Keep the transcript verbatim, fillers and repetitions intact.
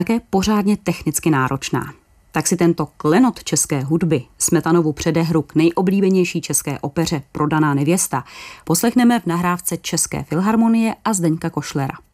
také pořádně technicky náročná. Tak si tento klenot české hudby, Smetanovu předehru k nejoblíbenější české opeře Prodaná nevěsta, poslechneme v nahrávce České filharmonie a Zdeňka Košlera.